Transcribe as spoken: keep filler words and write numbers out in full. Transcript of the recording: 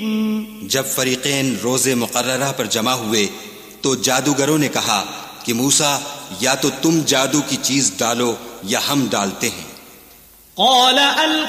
जब फरीक़ैन रोज़े मुक़र्ररा पर जमा हुए तो जादूगरों ने कहा कि मूसा, या तो तुम जादू की चीज डालो या हम डालते हैं।